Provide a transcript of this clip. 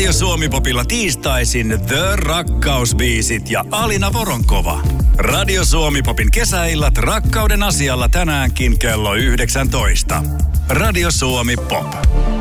Radio Suomi-popilla tiistaisin The Rakkausbiisit ja Alina Voronkova. Radio Suomi-popin kesäillat rakkauden asialla tänäänkin kello 19. Radio Suomi Pop.